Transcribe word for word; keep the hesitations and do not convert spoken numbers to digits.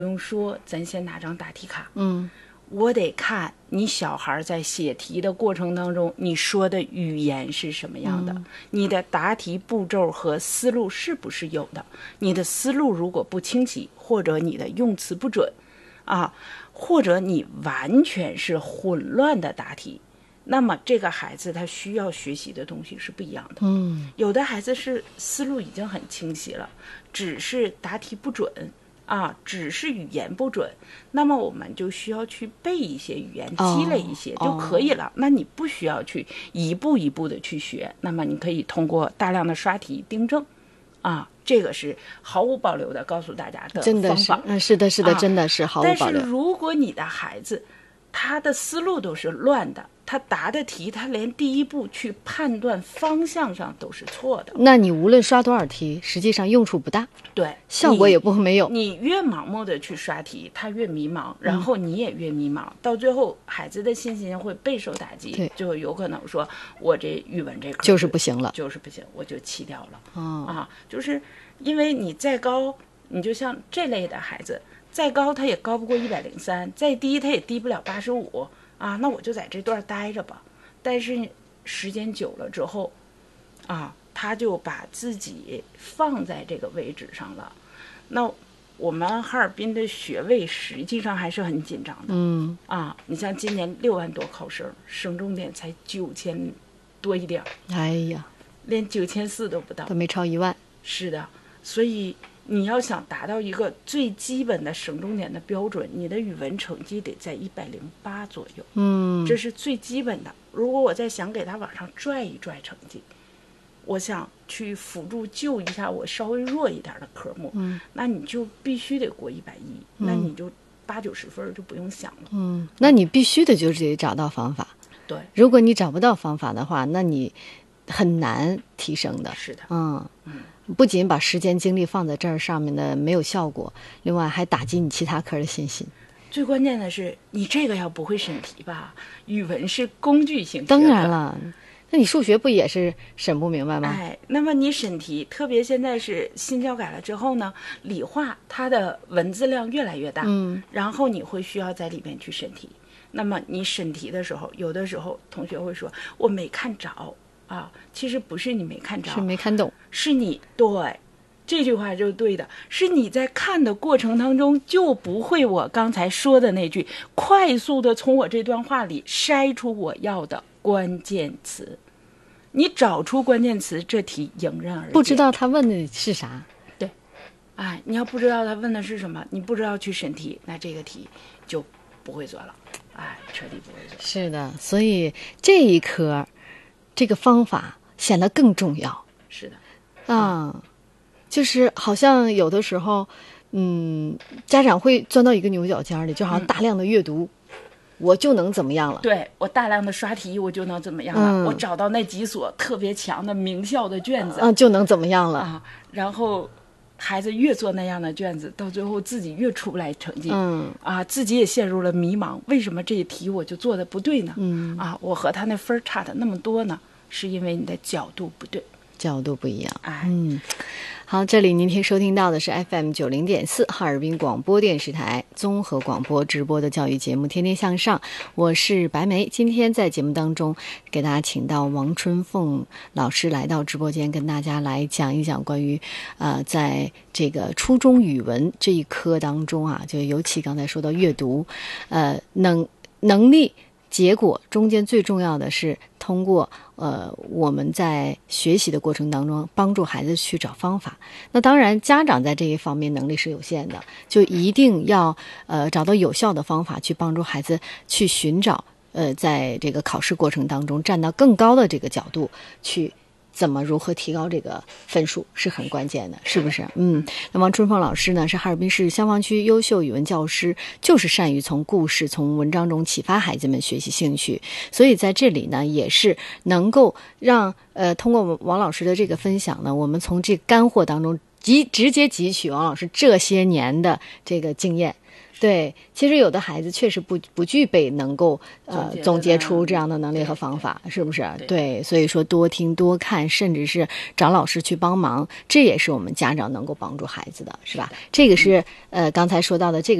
不用说，咱先拿张答题卡， 嗯， 我得看你小孩在写题的过程当中，你说的语言是什么样的，嗯、你的答题步骤和思路是不是有的？你的思路如果不清晰，或者你的用词不准，啊，或者你完全是混乱的答题，那么这个孩子他需要学习的东西是不一样的。 嗯， 有的孩子是思路已经很清晰了，只是答题不准。啊，只是语言不准，那么我们就需要去背一些语言，积累一些、oh, 就可以了。Oh. 那你不需要去一步一步的去学，那么你可以通过大量的刷题订正，啊，这个是毫无保留的告诉大家的方法。 真的是，嗯，是的，是的，啊、真的是毫无保留。 但是如果你的孩子他的思路都是乱的，他答的题他连第一步去判断方向上都是错的， 那你无论刷多少题，实际上用处不大， 对， 效果也不没有。 你越盲目的去刷题，他越迷茫，然后你也越迷茫，嗯、到最后孩子的信心会备受打击，就有可能说我这语文这科就是不行了， 就是不行，我就弃掉了。 哦、 啊，就是因为你再高，你就像这类的孩子，再高他也高不过一百零三，再低他也低不了八十五啊，那我就在这段待着吧。但是时间久了之后，啊，他就把自己放在这个位置上了。那我们哈尔滨的学位实际上还是很紧张的。 嗯啊，你像今年六万多考生，省重点才九千多一点。 哎呀， 连九千四都不到， 都没超一万。 是的，所以你要想达到一个最基本的省重点的标准，你的语文成绩得在一百零八左右。 嗯， 这是最基本的。如果我再想给他往上拽一拽成绩，我想去辅助救一下我稍微弱一点的科目， 嗯， 那你就必须得过一百一， 嗯， 那你就八九十分就不用想了。 嗯，那你必须的就是得找到方法。 对， 如果你找不到方法的话，那你很难提升的。 是的， 嗯嗯， 不仅把时间精力放在这儿上面的没有效果，另外还打击你其他科的信心。 最关键的是，你这个要不会审题吧？语文是工具性学科， 当然了，那你数学不也是审不明白吗？ 哎，那么你审题，特别现在是新教改了之后呢，理化它的文字量越来越大， 嗯， 然后你会需要在里面去审题。那么你审题的时候，有的时候同学会说我没看着啊，其实不是你没看着， 是没看懂， 是你对。这句话就是对的，是你在看的过程当中就不会我刚才说的那句，快速的从我这段话里筛出我要的关键词。你找出关键词，这题迎刃而解。 不知道他问的是啥， 对，哎，你要不知道他问的是什么，你不知道去审题，那这个题就不会做了，哎，彻底不会做。 是的，所以这一科这个方法显得更重要。 是的， 啊。嗯，就是好像有的时候，嗯，家长会钻到一个牛角尖里，就好像大量的阅读，嗯、我就能怎么样了？ 对，我大量的刷题，我就能怎么样了？嗯、我找到那几所特别强的名校的卷子， 嗯，就能怎么样了？ 啊，然后孩子越做那样的卷子，到最后自己越出不来成绩， 嗯， 啊，自己也陷入了迷茫。为什么这一题我就做的不对呢？ 嗯， 啊，我和他那分差的那么多呢？是因为你的角度不对。 角度不一样， 哎， 嗯，好，这里您听收听到的是 F M 九零点四哈尔滨广播电视台综合广播直播的教育节目《天天向上》，我是白梅。今天在节目当中给大家请到王春凤老师来到直播间，跟大家来讲一讲关于呃，在这个初中语文这一科当中啊，就尤其刚才说到阅读，呃，能能力。结果中间最重要的是通过呃我们在学习的过程当中帮助孩子去找方法。那当然家长在这一方面能力是有限的，就一定要呃找到有效的方法去帮助孩子去寻找呃在这个考试过程当中站到更高的这个角度去怎么如何提高这个分数是很关键的，是不是？嗯，那王春凤老师呢是哈尔滨市香坊区优秀语文教师，就是善于从故事、从文章中启发孩子们学习兴趣，所以在这里呢也是能够让呃通过王老师的这个分享呢，我们从这干货当中汲直接汲取王老师这些年的这个经验。对，其实有的孩子确实不不具备能够呃总结出这样的能力和方法，是不是？ 对， 对，所以说多听多看，甚至是找老师去帮忙，这也是我们家长能够帮助孩子的，是吧？这个是呃刚才说到的这个。